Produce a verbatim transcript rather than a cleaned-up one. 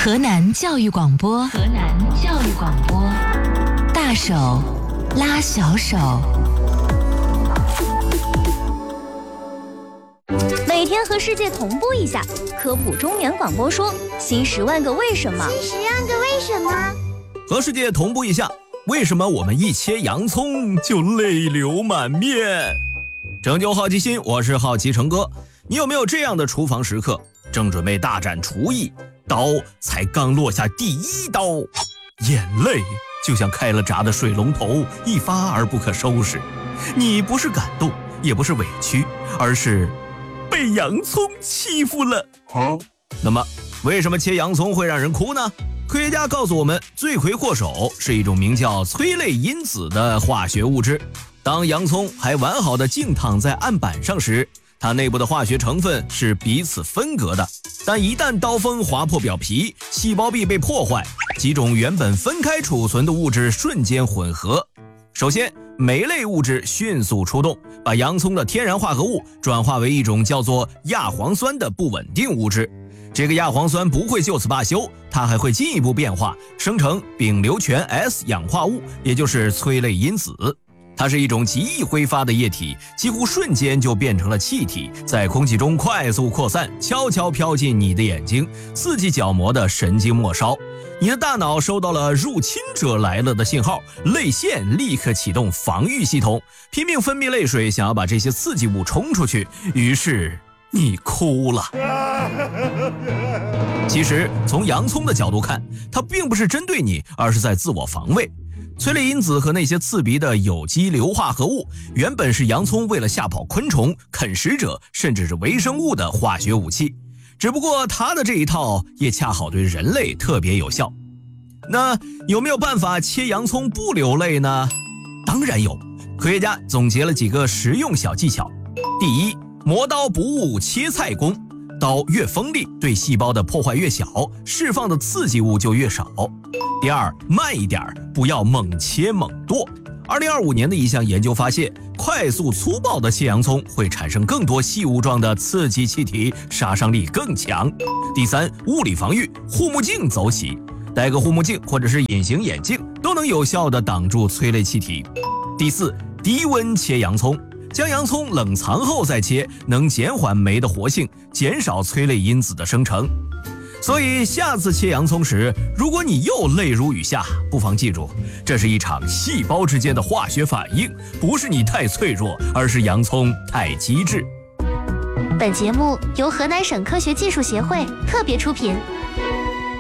河南教育广播，河南教育广播，大手拉小手。 每天和世界同步一下，科普中原广播说新十万个为什么， 新十万个为什么。 和世界同步一下，为什么我们一切洋葱就泪流满面？拯救好奇心，我是好奇成哥。你有没有这样的厨房时刻？正准备大展厨艺，刀才刚落下第一刀，眼泪就像开了闸的水龙头，一发而不可收拾。你不是感动，也不是委屈，而是被洋葱欺负了。啊、那么为什么切洋葱会让人哭呢？科学家告诉我们，罪魁祸首是一种名叫催泪因子的化学物质。当洋葱还完好的静躺在案板上时，它内部的化学成分是彼此分隔的，但一旦刀锋划破表皮，细胞壁被破坏，几种原本分开储存的物质瞬间混合。首先，酶类物质迅速出动，把洋葱的天然化合物转化为一种叫做亚磺酸的不稳定物质。这个亚磺酸不会就此罢休，它还会进一步变化，生成丙硫醛 S 氧化物，也就是催泪因子。它是一种极易挥发的液体，几乎瞬间就变成了气体，在空气中快速扩散，悄悄飘进你的眼睛，刺激角膜的神经末梢。你的大脑收到了入侵者来了的信号，泪腺立刻启动防御系统，拼命分泌泪水，想要把这些刺激物冲出去，于是你哭了。其实从洋葱的角度看，它并不是针对你，而是在自我防卫。催泪因子和那些刺鼻的有机硫化合物原本是洋葱为了吓跑昆虫、啃食者甚至是微生物的化学武器，只不过它的这一套也恰好对人类特别有效。那有没有办法切洋葱不流泪呢？当然有，科学家总结了几个实用小技巧。第一，磨刀不误切菜功，刀越锋利，对细胞的破坏越小，释放的刺激物就越少。第二，慢一点，不要猛切猛剁。二零二五年的一项研究发现，快速粗暴的切洋葱会产生更多细雾状的刺激气体，杀伤力更强。第三，物理防御，护目镜走起，戴个护目镜或者是隐形眼镜都能有效地挡住催泪气体。第四，低温切洋葱，将洋葱冷藏后再切，能减缓酶的活性，减少催泪因子的生成。所以下次切洋葱时，如果你又泪如雨下，不妨记住，这是一场细胞之间的化学反应，不是你太脆弱，而是洋葱太机智。 本节目由河南省科学技术协会特别出品。